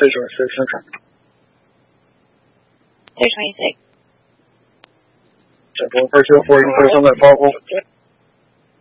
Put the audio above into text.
626. 626. 这波分修4应对正在发攻。